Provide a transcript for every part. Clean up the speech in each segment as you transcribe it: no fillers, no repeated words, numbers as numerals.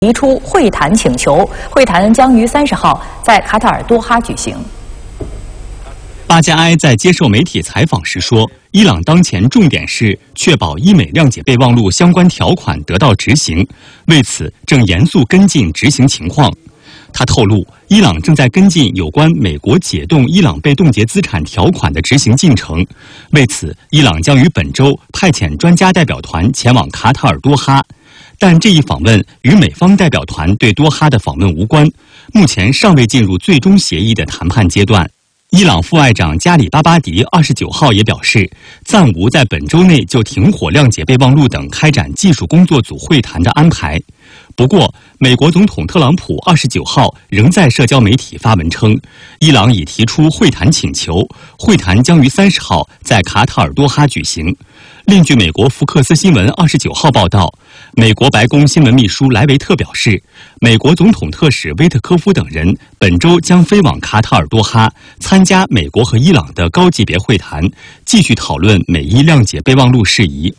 提出会谈请求，会谈将于30号在卡塔尔多哈举行。 巴加埃在接受媒体采访时说，伊朗当前重点是确保伊美谅解备忘录相关条款得到执行，为此正严肃跟进执行情况。他透露，伊朗正在跟进有关美国解冻伊朗被冻结资产条款的执行进程，为此，伊朗将于本周派遣专家代表团前往卡塔尔多哈。但这一访问与美方代表团对多哈的访问无关，目前尚未进入最终协议的谈判阶段。伊朗副外长加里巴巴迪29号也表示，暂无在本周内就停火谅解备忘录等开展技术工作组会谈的安排。不过，美国总统特朗普29号仍在社交媒体发文称，伊朗已提出会谈请求，会谈将于30号在卡塔尔多哈举行。另据美国福克斯新闻29号报道，美国白宫新闻秘书莱维特表示，美国总统特使威特科夫等人本周将飞往卡塔尔多哈，参加美国和伊朗的高级别会谈，继续讨论美伊谅解备忘录事宜。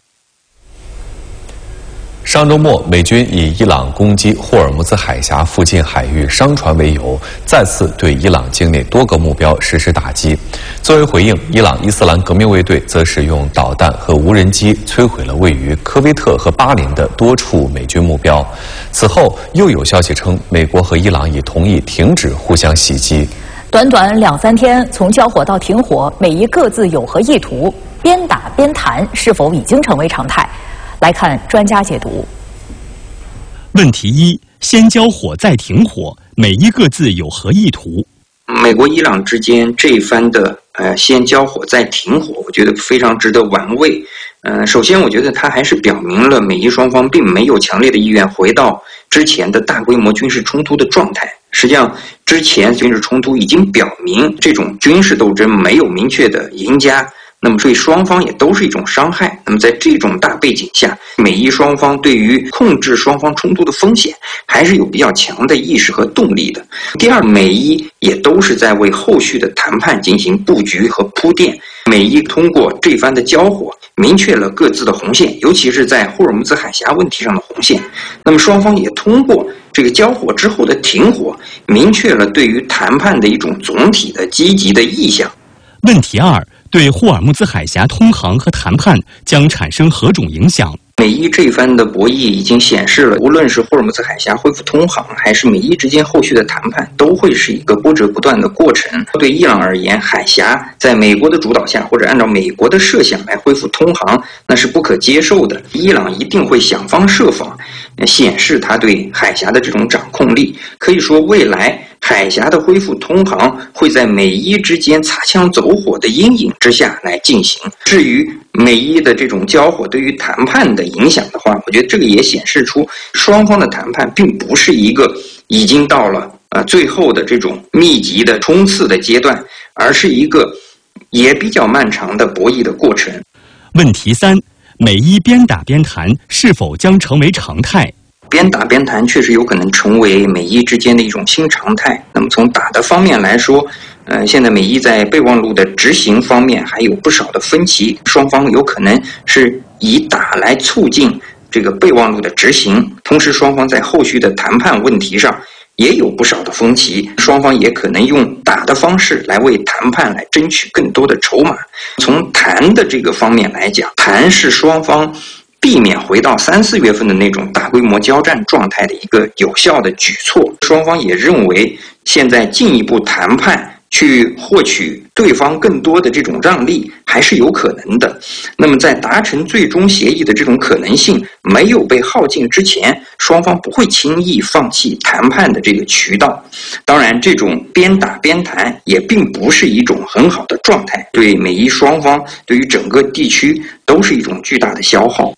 上周末，美军以伊朗攻击霍尔木兹海峡附近海域商船为由，再次对伊朗境内多个目标实施打击。作为回应，伊朗伊斯兰革命卫队则使用导弹和无人机摧毁了位于科威特和巴林的多处美军目标。此后，又有消息称，美国和伊朗已同意停止互相袭击。 短短2、3天，从交火到停火，美伊各自有何意图？边打边谈是否已经成为常态？来看专家解读。 问题一：先交火再停火，美伊各自有何意图？ 美国伊朗之间这一番的先交火再停火，我觉得非常值得玩味。首先我觉得它还是表明了美伊双方并没有强烈的意愿回到之前的大规模军事冲突的状态。实际上，之前军事冲突已经表明这种军事斗争没有明确的赢家。那么对双方也都是一种伤害。那么在这种大背景下，美伊双方对于控制双方冲突的风险还是有比较强的意识和动力的。第二，美伊也都是在为后续的谈判进行布局和铺垫。美伊通过这番的交火，明确了各自的红线，尤其是在霍尔木兹海峡问题上的红线。那么双方也通过这个交火之后的停火，明确了对于谈判的一种总体的积极的意向。 问题二：对霍尔木兹海峡通航和谈判将产生何种影响？ 美伊这一番的博弈已经显示了，无论是霍尔木兹海峡恢复通航，还是美伊之间后续的谈判，都会是一个波折不断的过程。对伊朗而言，海峡在美国的主导下，或者按照美国的设想来恢复通航，那是不可接受的。伊朗一定会想方设法显示他对海峡的这种掌控力。可以说，未来海峡的恢复通航会在美伊之间擦枪走火的阴影之下来进行。至于美伊的这种交火对于谈判的影响的话，我觉得这个也显示出双方的谈判并不是一个已经到了最后的这种密集的冲刺的阶段，而是一个也比较漫长的博弈的过程。 问题三：美伊边打边谈是否将成为常态？ 边打边谈确实有可能成为美伊之间的一种新常态。那么从打的方面来说，现在美伊在备忘录的执行方面还有不少的分歧，双方有可能是以打来促进这个备忘录的执行，同时双方在后续的谈判问题上也有不少的分歧，双方也可能用打的方式来为谈判来争取更多的筹码。从谈的这个方面来讲，谈是双方避免回到3、4月份的那种大规模交战状态的一个有效的举措。双方也认为，现在进一步谈判去获取对方更多的这种让利还是有可能的。那么在达成最终协议的这种可能性没有被耗尽之前，双方不会轻易放弃谈判的这个渠道。当然，这种边打边谈也并不是一种很好的状态，对美伊双方，对于整个地区都是一种巨大的消耗。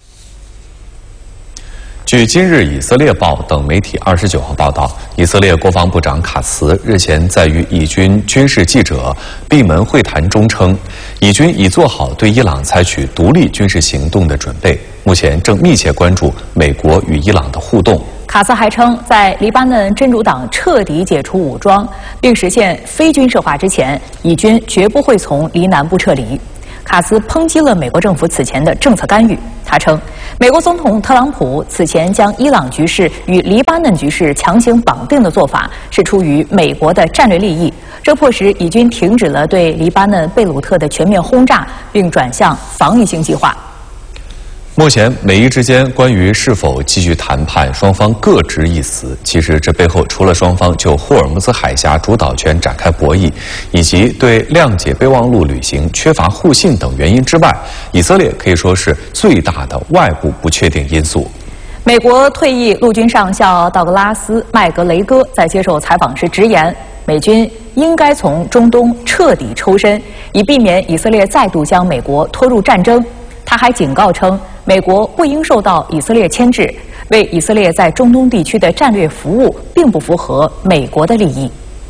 据今日以色列报等媒体29号报道，以色列国防部长卡茨日前在与以军军事记者闭门会谈中称，以军已做好对伊朗采取独立军事行动的准备，目前正密切关注美国与伊朗的互动。 卡斯还称，在黎巴嫩真主党彻底解除武装并实现非军事化之前，以军绝不会从黎南部撤离。 卡斯抨击了美国政府此前的政策干预。他称，美国总统特朗普此前将伊朗局势与黎巴嫩局势强行绑定的做法是出于美国的战略利益，这迫使以军停止了对黎巴嫩贝鲁特的全面轰炸，并转向防御性计划。 目前，美伊之间关于是否继续谈判，双方各执一词。其实，这背后除了双方就霍尔木兹海峡主导权展开博弈，以及对谅解备忘录履行缺乏互信等原因之外，以色列可以说是最大的外部不确定因素。 美国退役陆军上校道格拉斯·麦格雷戈在接受采访时直言，美军应该从中东彻底抽身，以避免以色列再度将美国拖入战争。他还警告称，美国不应受到以色列牵制，为以色列在中东地区的战略服务并不符合美国的利益。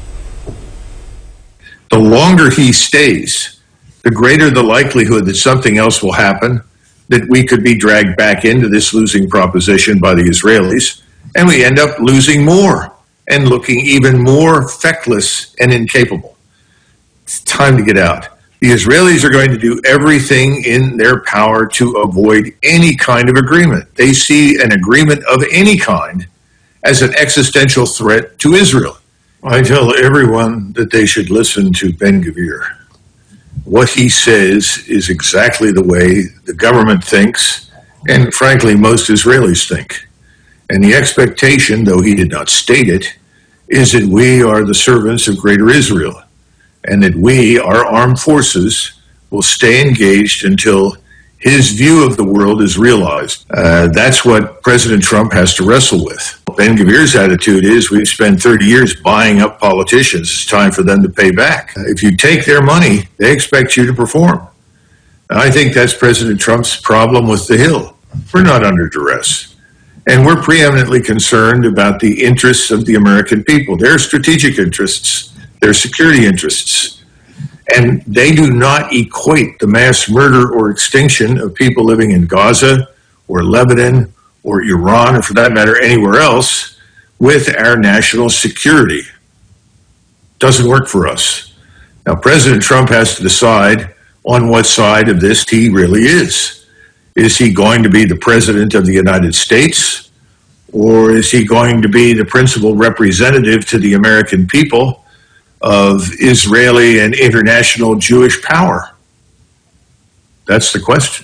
The longer he stays, the greater the likelihood that something else will happen, that we could be dragged back into this losing proposition by the Israelis, and we end up losing more and looking even more feckless and incapable. It's time to get out. The Israelis are going to do everything in their power to avoid any kind of agreement. They see an agreement of any kind as an existential threat to Israel. I tell everyone that they should listen to Ben-Gvir. What he says is exactly the way the government thinks, and frankly, most Israelis think. And the expectation, though he did not state it, is that we are the servants of Greater Israel, and that we, our armed forces, will stay engaged until his view of the world is realized. That's what President Trump has to wrestle with. Ben-Gvir's attitude is, we've spent 30 years buying up politicians. It's time for them to pay back. If you take their money, they expect you to perform. And I think that's President Trump's problem with the Hill. We're not under duress. And we're preeminently concerned about the interests of the American people, their strategic interests, their security interests. And they do not equate the mass murder or extinction of people living in Gaza or Lebanon or Iran, or for that matter, anywhere else, with our national security. Doesn't work for us. Now, President Trump has to decide on what side of this he really is. Is he going to be the President of the United States, or is he going to be the principal representative to the American people of Israeli and international Jewish power? That's the question.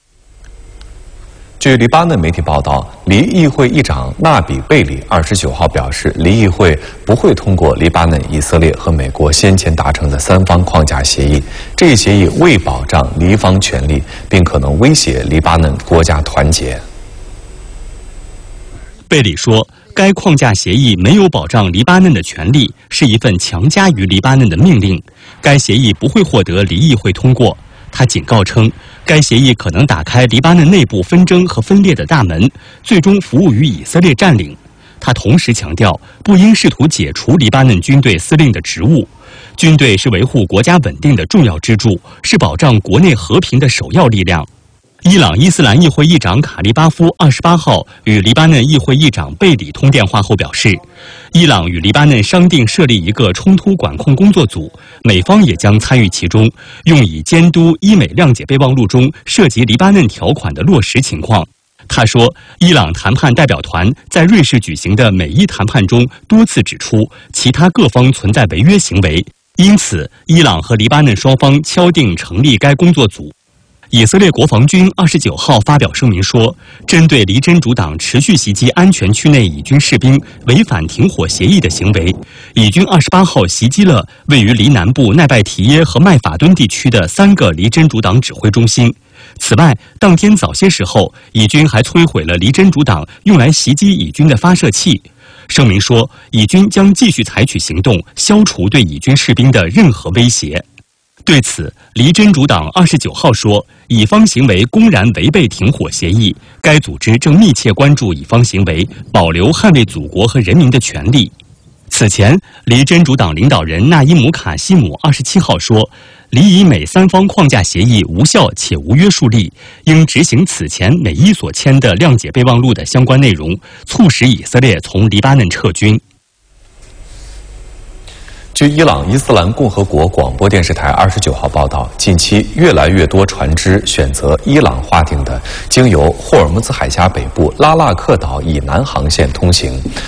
据黎巴嫩媒体报道，黎议会议长纳比贝里29号表示，黎议会不会通过黎巴嫩、以色列和美国先前达成的3方框架协议。这一协议未保障黎方权利，并可能威胁黎巴嫩国家团结。 贝里说，该框架协议没有保障黎巴嫩的权利，是一份强加于黎巴嫩的命令。该协议不会获得黎议会通过。他警告称，该协议可能打开黎巴嫩内部纷争和分裂的大门，最终服务于以色列占领。他同时强调，不应试图解除黎巴嫩军队司令的职务。军队是维护国家稳定的重要支柱，是保障国内和平的首要力量。伊朗伊斯兰议会议长卡利巴夫28号与黎巴嫩议会议长贝里通电话后表示，伊朗与黎巴嫩商定设立一个冲突管控工作组，美方也将参与其中，用以监督伊美谅解备忘录中涉及黎巴嫩条款的落实情况。他说，伊朗谈判代表团在瑞士举行的美伊谈判中多次指出，其他各方存在违约行为，因此伊朗和黎巴嫩双方敲定成立该工作组。以色列国防军29号发表声明说，针对黎真主党持续袭击安全区内以军士兵违反停火协议的行为，以军28号袭击了位于黎南部奈拜提耶和麦法敦地区的3个黎真主党指挥中心。此外，当天早些时候，以军还摧毁了黎真主党用来袭击以军的发射器。声明说，以军将继续采取行动，消除对以军士兵的任何威胁。对此，黎真主党29号说，以方行为公然违背停火协议，该组织正密切关注以方行为，保留捍卫祖国和人民的权利。此前，黎真主党领导人纳伊姆卡西姆27号说，黎以美3方框架协议无效且无约束力，应执行此前美伊所签的谅解备忘录的相关内容，促使以色列从黎巴嫩撤军。 据伊朗伊斯兰共和国广播电视台29号报道，近期越来越多船只选择伊朗划定的经由霍尔木兹海峡北部拉腊克岛以南航线通行。